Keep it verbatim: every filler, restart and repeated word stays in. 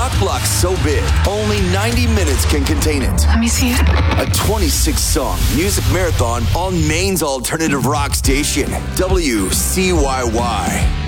rock block so big, only ninety minutes can contain it. Let me see it. A twenty-six song music marathon on Maine's alternative rock station, W C Y Y.